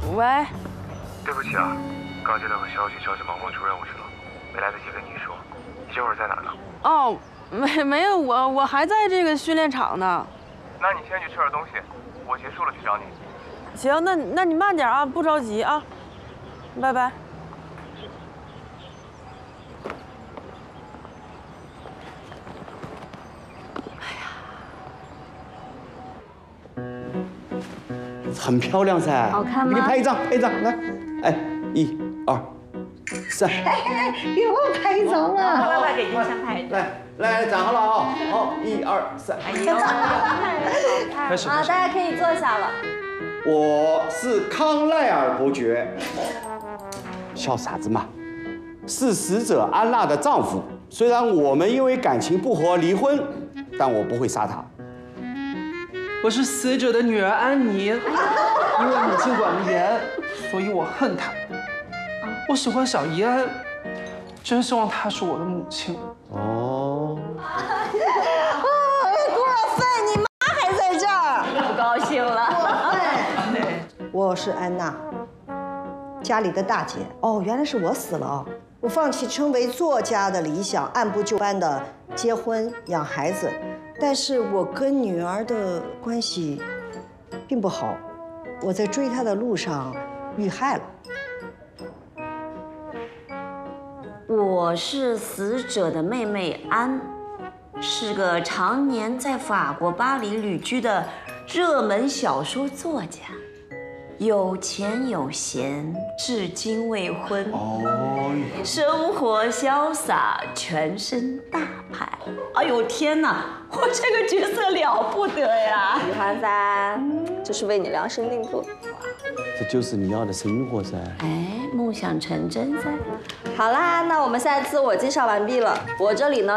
喂， 对不起啊，刚接到个消息，小姐忙活出任务去了，没来得及跟你说。你这会儿在哪儿呢？ 哦，没有，我还在这个训练场呢。 那你先去吃点东西，我结束了去找你。 行，那你慢点啊，不着急啊，拜拜。 很漂亮噻， 好看吗？ 给你拍一张，来，哎，1、2、3， 给我拍一张啊！ 快给金山拍一张。 来，站好了啊，好，1、2、3， 哎呦， 开始。 大家可以坐下了。 我是康奈尔伯爵，小傻子嘛，是死者安娜的丈夫。虽然我们因为感情不和离婚，但我不会杀她。 我是死者的女儿安妮，因为母亲管得严，所以我恨她。我喜欢小怡安，真希望她是我的母亲。 哦， 过分！你妈还在这儿， 不高兴了。 我是安娜，家里的大姐。哦，原来是我死了啊！我放弃成为作家的理想，按部就班的结婚养孩子，但是我跟女儿的关系并不好，我在追她的路上遇害了。 我是死者的妹妹安，是个常年在法国巴黎旅居的热门小说作家，有钱有闲，至今未婚。 哦， 生活潇洒，全身大牌。哎呦天哪，我这个角色了不得呀！ 喜欢噻，这是为你量身定做。 这就是你要的生活噻。 哎，梦想成真噻。 好啦，那我们现在自我介绍完毕了。我这里呢